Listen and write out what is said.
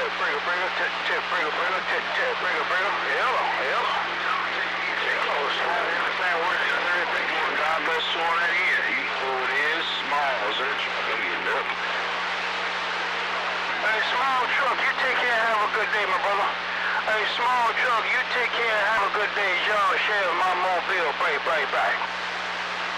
Hey, small truck, you take care and have a good day, my brother. Hey, small truck, you take care and have a good day. Y'all share my mobile. Bye.